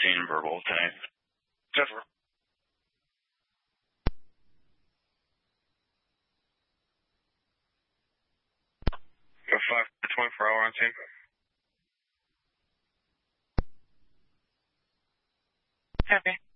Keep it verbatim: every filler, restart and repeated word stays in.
scene verbal tonight. Jennifer. five twenty-four hour on scene. Copy.